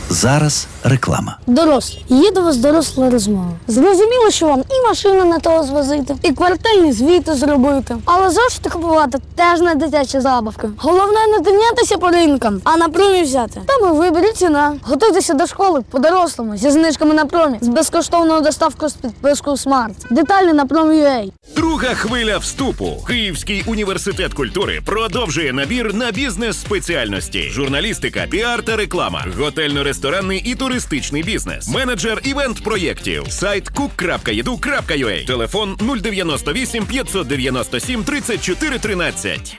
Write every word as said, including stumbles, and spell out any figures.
Зараз реклама. Дорослі. Є до вас доросла розмова. Зрозуміло, що вам і машину на того звозити, і квартальні звіти зробити. Але зошити купувати теж не дитячі забавки. Головне не тинятися по ринкам, а на промі взяти. Там і виберіть ціна. Готуйтеся до школи по-дорослому, зі знижками на промі, з безкоштовною доставкою з підпискою Смарт. Деталі на промі.ua. Друга хвиля вступу. Київський університет культури продовжує набір на бізнес-спеціальності. Журналістика, піар та реклама. Готельно-ресторанний і туристичний бізнес. Менеджер івент-проєктів. Сайт кук крапка еду крапка ю а. Телефон нуль дев'яносто вісім п'ятсот дев'яносто сім тридцять чотири тринадцять.